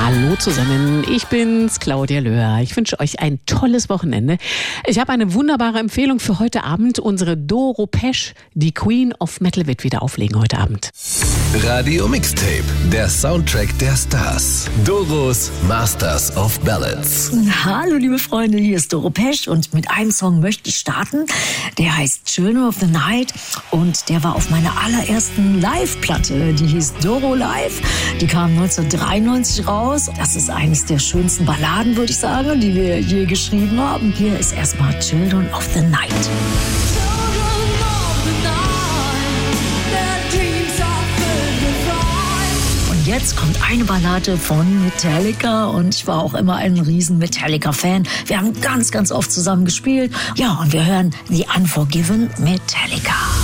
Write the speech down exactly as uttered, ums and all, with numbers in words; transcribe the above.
Hallo zusammen, ich bin's, Claudia Löhr. Ich wünsche euch ein tolles Wochenende. Ich habe eine wunderbare Empfehlung für heute Abend. Unsere Doro Pesch, die Queen of Metal, wird wieder auflegen heute Abend. Radio Mixtape, der Soundtrack der Stars. Doros Masters of Ballads. Hallo liebe Freunde, hier ist Doro Pesch und mit einem Song möchte ich starten. Der heißt Children of the Night und der war auf meiner allerersten Live-Platte. Die hieß Doro Live. Die kam neunzehnhundertdreiundneunzig raus. Das ist eines der schönsten Balladen, würde ich sagen, die wir je geschrieben haben. Hier ist erstmal Children of the Night. Jetzt kommt eine Ballade von Metallica und ich war auch immer ein riesen Metallica-Fan. Wir haben ganz, ganz oft zusammen gespielt. Ja, und wir hören The Unforgiven Metallica.